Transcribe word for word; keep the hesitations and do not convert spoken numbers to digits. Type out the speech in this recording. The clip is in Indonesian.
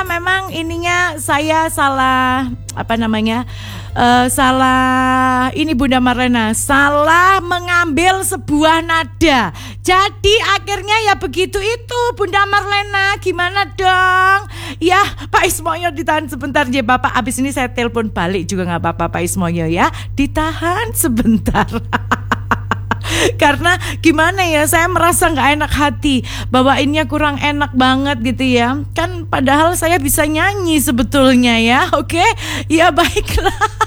memang ininya saya salah apa namanya? Uh, salah ini Bunda Marlena, salah mengambil sebuah nada. Jadi akhirnya ya begitu itu Bunda Marlena. Gimana dong? Ya Pak Ismoyo ditahan sebentar ya Bapak. Abis ini saya telepon balik juga gak apa-apa Pak Ismoyo ya. Ditahan sebentar. Karena gimana ya, saya merasa gak enak hati, bawainnya kurang enak banget gitu ya. Kan padahal saya bisa nyanyi sebetulnya ya. Oke, ya baiklah.